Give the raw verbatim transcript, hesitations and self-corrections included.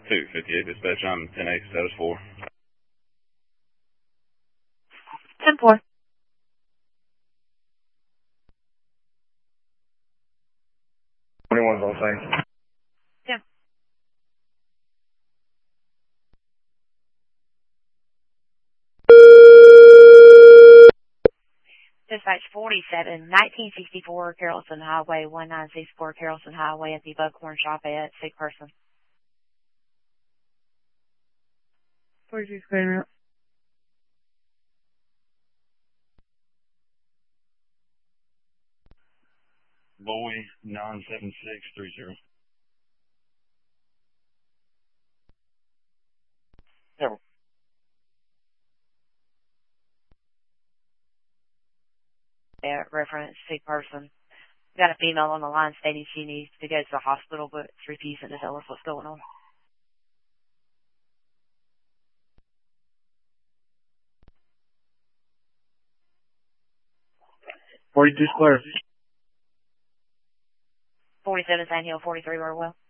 two fifty-eight, dispatch, I'm ten eight, status four. ten four. twenty-one's on same. Yeah. Dispatch forty-seven, nineteen sixty-four, Carrollton Highway, one nine six four, Carrollton Highway at the Buckhorn Shop at sick person. forty-six clear out. Boy, nine seven six three zero. Yeah. Yeah, reference, sick person. Got a female on the line stating she needs to go to the hospital, but it's refusing to tell us what's going on. forty-two square. forty-seven Sand Hill, forty-three Burwell.